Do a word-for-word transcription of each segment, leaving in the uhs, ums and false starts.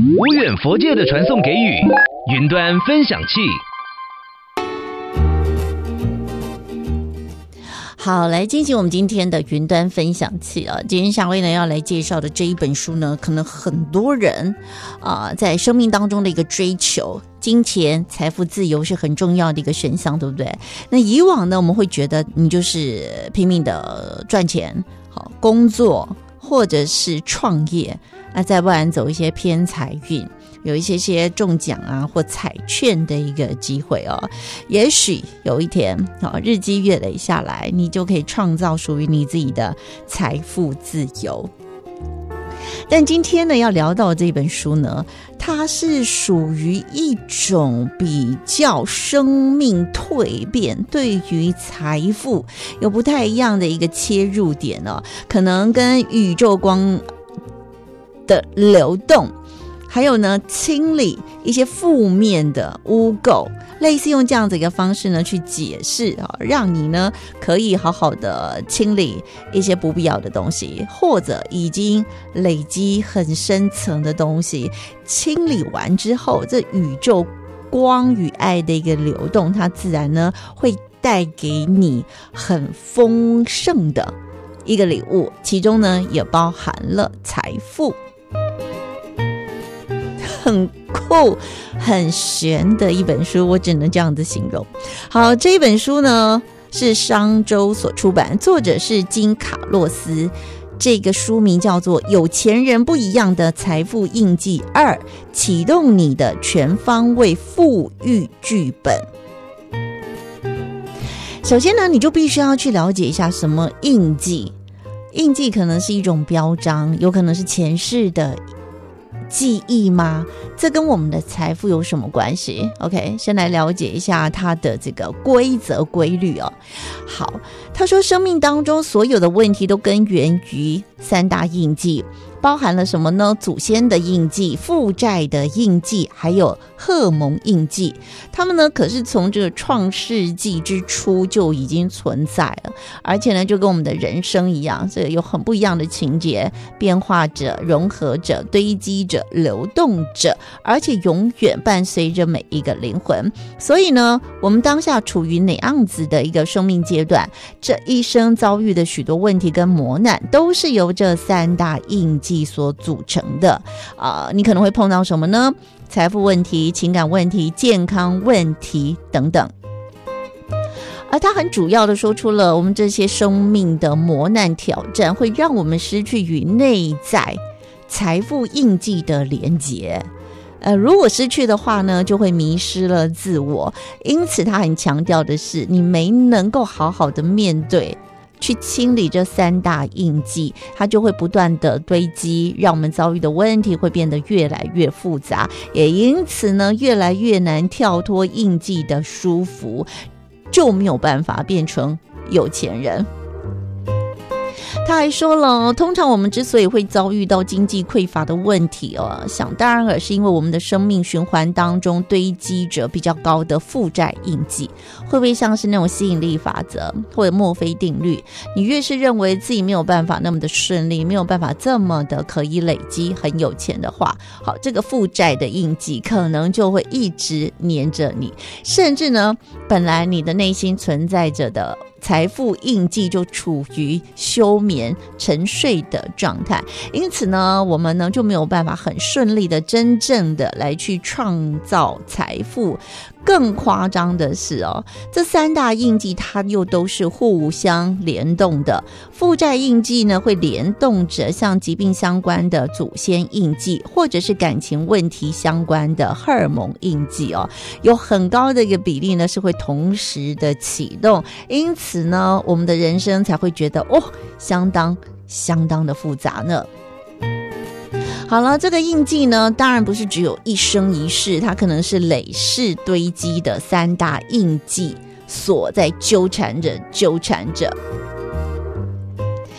无远佛界的传送给语，云端分享器。 好，来进行我们今天的云端分享器啊。今天夏薇呢要来介绍的这一本书呢，可能很多人啊、呃、在生命当中的一个追求，金钱、财富、自由是很重要的一个选项，对不对？那以往呢，我们会觉得你就是拼命的赚钱，好工作或者是创业，那再不然走一些偏财运。有一些些中奖啊或彩券的一个机会哦，也许有一天哦，日积月累下来，你就可以创造属于你自己的财富自由。但今天呢，要聊到这本书呢，它是属于一种比较生命蜕变，对于财富有不太一样的一个切入点哦，可能跟宇宙光的流动。还有呢，清理一些负面的污垢，类似用这样子一个方式呢去解释啊，让你呢可以好好的清理一些不必要的东西，或者已经累积很深层的东西，清理完之后，这宇宙光与爱的一个流动，它自然呢会带给你很丰盛的一个礼物，其中呢也包含了财富。很酷很玄的一本书，我只能这样子形容。好，这一本书呢是商周所出版，作者是金卡洛斯，这个书名叫做《有钱人不一样的财富印记二：启动你的全方位富裕剧本》。首先呢，你就必须要去了解一下什么印记。印记可能是一种标章，有可能是前世的记忆吗？这跟我们的财富有什么关系？ OK， 先来了解一下它的这个规则规律哦。好，他说生命当中所有的问题都根源于三大印记，包含了什么呢？祖先的印记、负债的印记，还有荷尔蒙印记。他们呢可是从这个创世纪之初就已经存在了，而且呢就跟我们的人生一样，这有很不一样的情节，变化着、融合着、堆积着、流动着，而且永远伴随着每一个灵魂。所以呢，我们当下处于哪样子的一个生命阶段，这一生遭遇的许多问题跟磨难，都是由这三大印记所组成的。呃，你可能会碰到什么呢？财富问题、情感问题、健康问题等等。而他很主要的说出了我们这些生命的磨难挑战会让我们失去与内在财富印记的连结。呃，如果失去的话呢，就会迷失了自我。因此他很强调的是，你没能够好好的面对去清理这三大印记，它就会不断的堆积，让我们遭遇的问题会变得越来越复杂，也因此呢，越来越难跳脱印记的束缚，就没有办法变成有钱人。他还说了，通常我们之所以会遭遇到经济匮乏的问题哦，想当然尔是因为我们的生命循环当中堆积着比较高的负债印记。会不会像是那种吸引力法则或者墨菲定律？你越是认为自己没有办法那么的顺利，没有办法这么的可以累积很有钱的话，好，这个负债的印记可能就会一直黏着你，甚至呢，本来你的内心存在着的财富印记就处于休眠沉睡的状态，因此呢，我们呢就没有办法很顺利的真正的来去创造财富。更夸张的是哦，这三大印记它又都是互相联动的。负债印记呢会联动着像疾病相关的祖先印记，或者是感情问题相关的荷尔蒙印记哦，有很高的一个比例呢是会同时的启动，因此呢，我们的人生才会觉得哦，相当相当的复杂呢。好了，这个印记呢，当然不是只有一生一世，它可能是累世堆积的三大印记所在纠缠着纠缠着。他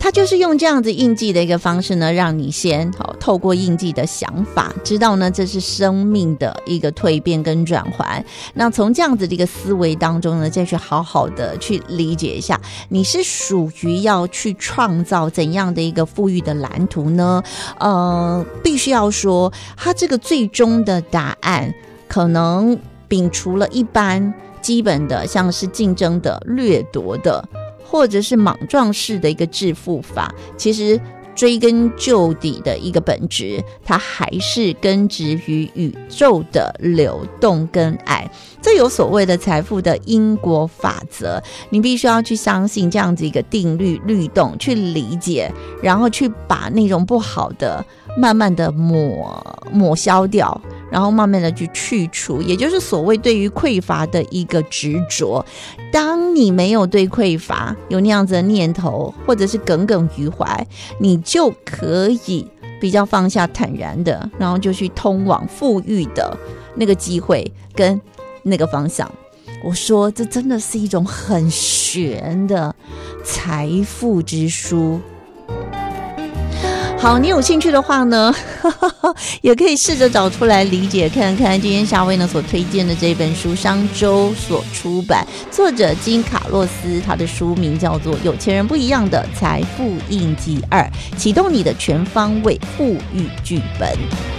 他就是用这样子印记的一个方式呢，让你先好透过印记的想法，知道呢这是生命的一个蜕变跟转换。那从这样子的一个思维当中呢，再去好好的去理解一下，你是属于要去创造怎样的一个富裕的蓝图呢？呃，必须要说，它这个最终的答案可能摒除了一般基本的像是竞争的、掠夺的，或者是莽撞式的一个致富法，其实追根究底的一个本质，它还是根植于宇宙的流动跟爱。这有所谓的财富的因果法则，你必须要去相信这样子一个定律律动，去理解，然后去把那种不好的慢慢的抹抹消掉，然后慢慢的去去除，也就是所谓对于匮乏的一个执着。当你没有对匮乏有那样子的念头，或者是耿耿于怀，你就可以比较放下坦然的，然后就去通往富裕的那个机会跟那个方向。我说这真的是一种很玄的财富之书。好，你有兴趣的话呢也可以试着找出来理解看看。今天夏薇呢所推荐的这本书，商周所出版，作者金卡洛斯，他的书名叫做《有钱人不一样的财富印记二》，启动你的全方位富裕剧本。